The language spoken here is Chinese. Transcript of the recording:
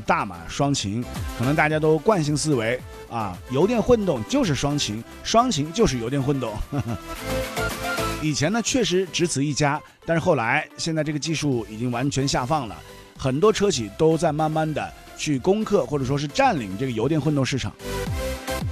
大嘛，双擎，可能大家都惯性思维啊，油电混动就是双擎，双擎就是油电混动。以前呢确实只此一家，但是后来现在这个技术已经完全下放了，很多车企都在慢慢的去攻克或者说是占领这个油电混动市场。